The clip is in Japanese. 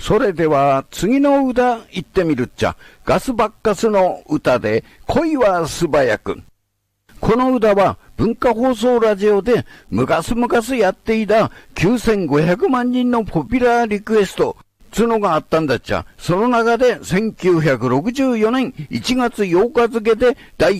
それでは次の歌言ってみるっちゃ。ガスバッカスの歌で恋は素早く。この歌は文化放送ラジオで昔々やっていた9500万人のポピュラーリクエストつのがあったんだっちゃ。その中で1964年1月8日付で第